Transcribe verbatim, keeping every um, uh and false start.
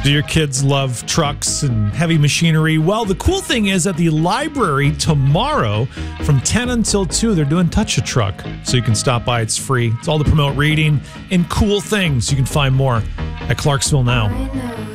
Do your kids love trucks and heavy machinery? Well, the cool thing is at the library tomorrow from ten until two, they're doing Touch a Truck. So you can stop by. It's free. It's all to promote reading and cool things. You can find more at Clarksville Now.